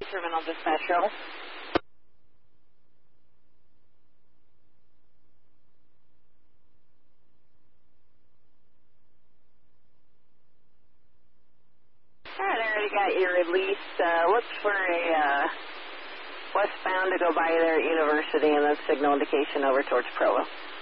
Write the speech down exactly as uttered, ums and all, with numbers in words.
Terminal Dispatch Roll. Alright, I already got your release. Uh, look for a uh, westbound to go by there at University and then signal indication over towards Provo.